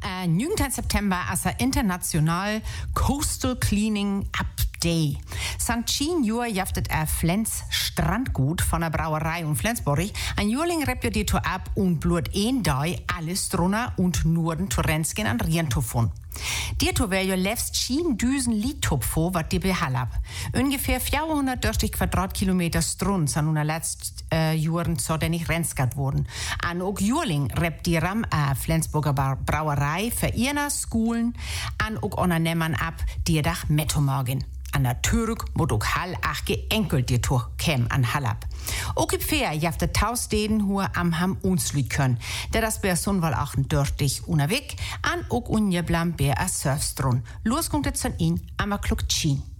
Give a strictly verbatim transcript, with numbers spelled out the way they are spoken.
Uh, negentien september is er international Coastal Cleaning Up Day. San tien Uhr jaftet er Flens Strandgut von der Brauerei in Flensburg. Ein Jurling rept die Tour ab und blut ein Dei alles drunter und Norden Torrensken an Rientofon. Die Tour wäre ja lefst schien düsen Liedtop vor, wat die behallab. Ungefähr vierhundertdreißig Quadratkilometer Strun sind in den letzten äh, Jahren so denn nicht renskat worden. An auch Jurling rept die Ram äh, Flensburger Brauerei für ihre Schulen an auch Unternehmen ab, die dach Mettomorgen. An der Türk mod ook hal ach geenkelt die Tour käm an Hallab. Ook im Fair jafte tausdeden hur am ham unslüt können, der das bär sunwal auch dörftig unterweg, an ook unjeblam bär a Surfstrun. Los kommt jetzt an ihn, am a Kluck Tschien.